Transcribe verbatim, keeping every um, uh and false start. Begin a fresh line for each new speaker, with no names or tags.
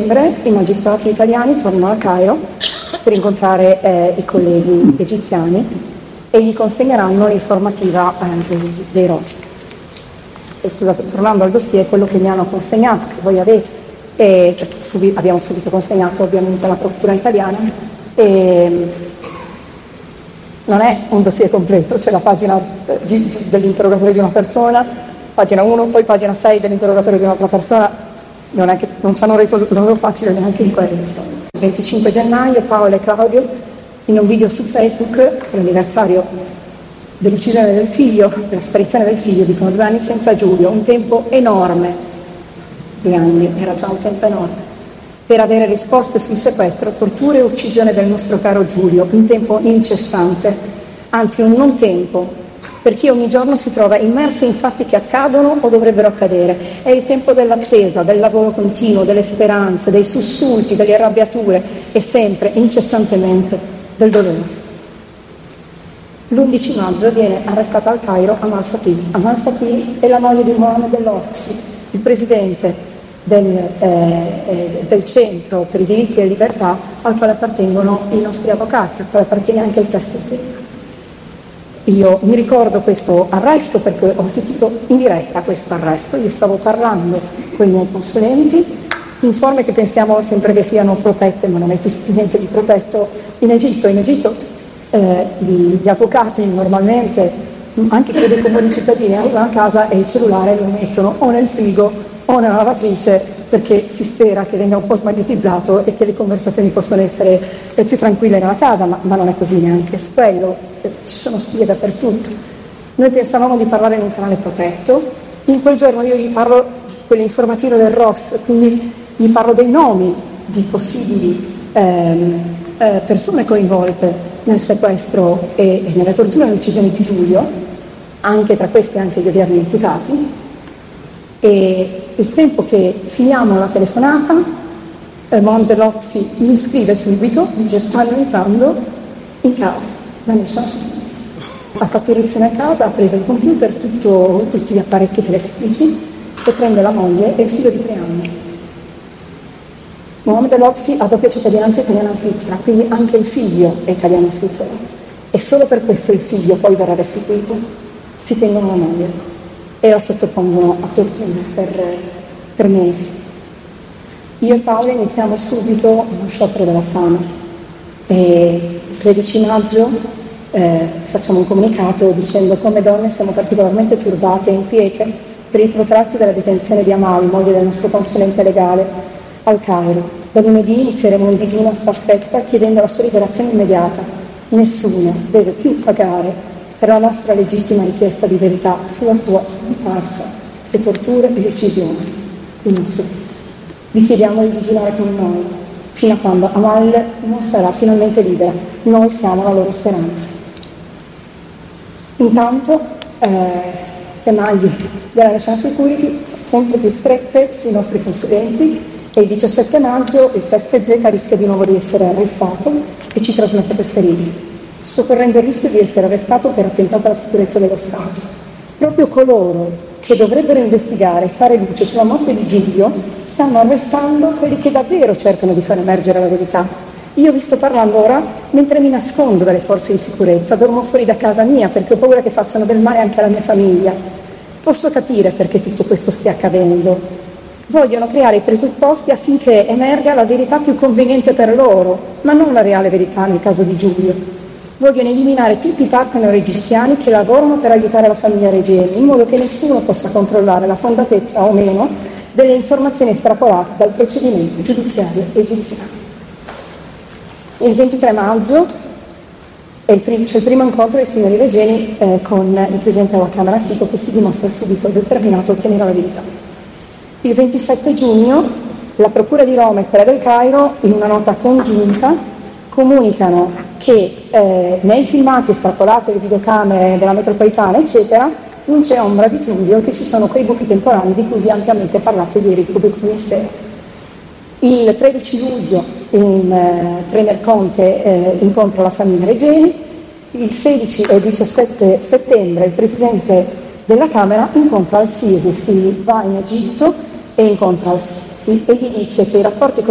settembre i magistrati italiani tornano al Cairo per incontrare eh, i colleghi egiziani e gli consegneranno l'informativa eh, dei, dei Ross. E, scusate, tornando al dossier, quello che mi hanno consegnato, che voi avete, e subi, abbiamo subito consegnato ovviamente alla procura italiana, e non è un dossier completo, c'è la pagina eh, di, di, dell'interrogatorio di una persona, pagina uno, poi pagina sei dell'interrogatorio di un'altra persona. Non è che non ci hanno reso il lavoro facile neanche in quello. Il venticinque gennaio Paolo e Claudio, in un video su Facebook, per l'anniversario dell'uccisione del figlio, della sparizione del figlio, dicono: due anni senza Giulio, un tempo enorme. Due anni, era già un tempo enorme, per avere risposte sul sequestro, torture e uccisione del nostro caro Giulio, un tempo incessante, anzi un non tempo, per chi ogni giorno si trova immerso in fatti che accadono o dovrebbero accadere. È il tempo dell'attesa, del lavoro continuo, delle speranze, dei sussulti, delle arrabbiature e sempre, incessantemente, del dolore. l'undici maggio viene arrestata al Cairo Amal Fatih. Amal Fatih è la moglie di Mohamed El-Lotfi, il presidente del, eh, del Centro per i diritti e le libertà al quale appartengono i nostri avvocati, al quale appartiene anche il test Z. Io mi ricordo questo arresto perché ho assistito in diretta a questo arresto, io stavo parlando con i miei consulenti, in forme che pensiamo sempre che siano protette, ma non esiste niente di protetto in Egitto. In Egitto eh, gli avvocati normalmente, anche credo i comuni cittadini, arrivano a casa e il cellulare lo mettono o nel frigo o nella lavatrice, perché si spera che venga un po' smagnetizzato e che le conversazioni possano essere più tranquille nella casa, ma, ma non è così neanche su quello, ci sono spie dappertutto. Noi pensavamo di parlare in un canale protetto, in quel giorno io gli parlo di quell'informativa del Ross, quindi gli parlo dei nomi di possibili ehm, eh, persone coinvolte nel sequestro e, e nella tortura e nell'uccisione di Giulio, anche tra questi anche gli odierni imputati. E il tempo che finiamo la telefonata, eh, Mohamed El-Lotfi mi scrive subito, dice: stanno entrando in casa da National Security. Ha fatto irruzione a casa, ha preso il computer, tutto, tutti gli apparecchi telefonici e prende la moglie e il figlio di tre anni. Mohamed El-Lotfi ha doppia cittadinanza italiana e svizzera, quindi anche il figlio è italiano e svizzero, e solo per questo il figlio poi verrà restituito. Si tengono la moglie e la sottopongono a torture per, per mesi. Io e Paolo iniziamo subito uno sciopero della fame e il tredici maggio eh, facciamo un comunicato dicendo: come donne siamo particolarmente turbate e inquiete per il protrarsi della detenzione di Amal, moglie del nostro consulente legale al Cairo. Da lunedì inizieremo un digiuno a staffetta chiedendo la sua liberazione immediata. Nessuno deve più pagare per la nostra legittima richiesta di verità sulla sua scomparsa, le torture e le uccisioni del nostro figlio. Vi chiediamo di digiunare con noi fino a quando Amal non sarà finalmente libera. Noi siamo la loro speranza. Intanto eh, le maglie della National Security sono sempre più strette sui nostri consulenti e il diciassette maggio il test Z rischia di nuovo di essere arrestato e ci trasmette queste righe: sto correndo il rischio di essere arrestato per attentato alla sicurezza dello Stato. Proprio coloro che dovrebbero investigare e fare luce sulla morte di Giulio stanno arrestando quelli che davvero cercano di far emergere la verità. Io vi sto parlando ora mentre mi nascondo dalle forze di sicurezza, dormo fuori da casa mia perché ho paura che facciano del male anche alla mia famiglia. Posso capire perché tutto questo stia accadendo. Vogliono creare i presupposti affinché emerga la verità più conveniente per loro, ma non la reale verità nel caso di Giulio. Vogliono eliminare tutti i partner egiziani che lavorano per aiutare la famiglia Regeni, in modo che nessuno possa controllare la fondatezza o meno delle informazioni estrapolate dal procedimento giudiziario egiziano. Il ventitré maggio è il prim- c'è il primo incontro dei signori Regeni eh, con il presidente della Camera Fico, che si dimostra subito determinato a ottenere la verità. Il ventisette giugno la Procura di Roma e quella del Cairo, in una nota congiunta, comunicano che eh, nei filmati estrapolati alle videocamere della metropolitana, eccetera, non c'è ombra di dubbio che ci sono quei buchi temporali di cui vi ha ampiamente parlato ieri il pubblico ministero. Il tredici luglio in eh, Premier Conte eh, incontra la famiglia Regeni, il sedici e diciassette settembre il Presidente della Camera incontra al-Sisi, si va in Egitto e incontra al-Sisi e gli dice che i rapporti con